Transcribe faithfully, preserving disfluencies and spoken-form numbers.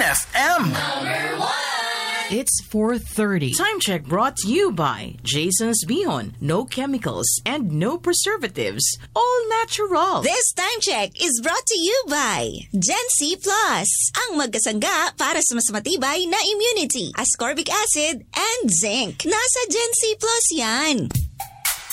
F M. It's four thirty. Time check brought to you by Jason's Bihon. No chemicals and no preservatives. All natural. This time check is brought to you by Gen C Plus. Ang magkasangga para sa mas matibay na immunity, ascorbic acid, and zinc. Nasa Gen C Plus yan.